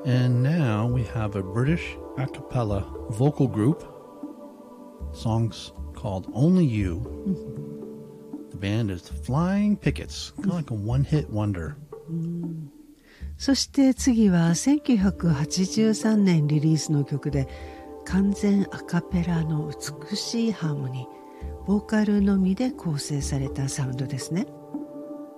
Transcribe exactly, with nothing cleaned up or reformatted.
And now we have a British a cappella vocal group. Songs called Only You. The band is Flying Pickets. Kind of like a one-hit wonder. そして次はせんきゅうひゃくはちじゅうさんねんリリースの曲で完全アカペラの美しいハーモニー、ボーカルのみで構成されたサウンドですね。